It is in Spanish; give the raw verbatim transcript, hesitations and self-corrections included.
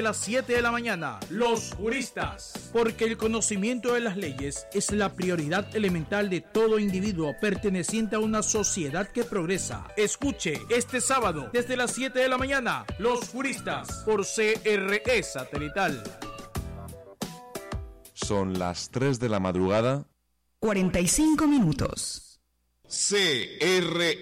A las siete de la mañana, los juristas. Porque el conocimiento de las leyes es la prioridad elemental de todo individuo perteneciente a una sociedad que progresa. Escuche este sábado, desde las siete de la mañana, los juristas, por C R E Satelital. Son las tres de la madrugada. cuarenta y cinco minutos. C R